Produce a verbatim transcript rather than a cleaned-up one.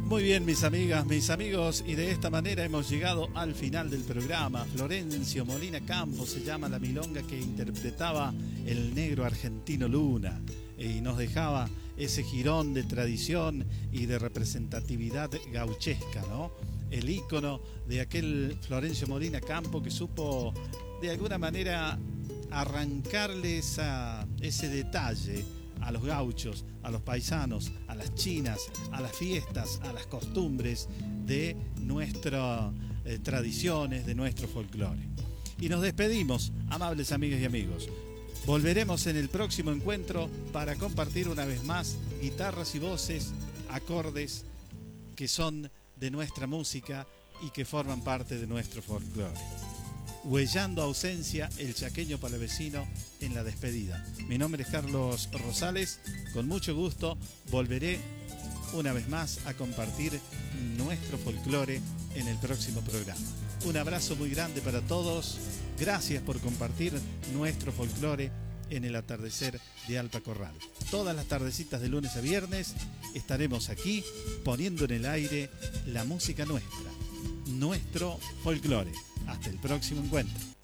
Muy bien, mis amigas, mis amigos, y de esta manera hemos llegado al final del programa. Florencio Molina Campos se llama la milonga que interpretaba el negro argentino Luna y nos dejaba ese jirón de tradición y de representatividad gauchesca, ¿no? El ícono de aquel Florencio Molina Campos que supo de alguna manera arrancarle esa, ese detalle a los gauchos, a los paisanos, a las chinas, a las fiestas, a las costumbres de nuestras eh, tradiciones, de nuestro folclore. Y nos despedimos, amables amigas y amigos. Volveremos en el próximo encuentro para compartir una vez más guitarras y voces, acordes que son de nuestra música y que forman parte de nuestro folclore. Huellando ausencia, el chaqueño palavecino en la despedida. Mi nombre es Carlos Rosales. Con mucho gusto volveré una vez más a compartir nuestro folclore en el próximo programa. Un abrazo muy grande para todos. Gracias por compartir nuestro folclore en el atardecer de Alta Corral. Todas las tardecitas de lunes a viernes estaremos aquí poniendo en el aire la música nuestra, nuestro folclore. Hasta el próximo encuentro.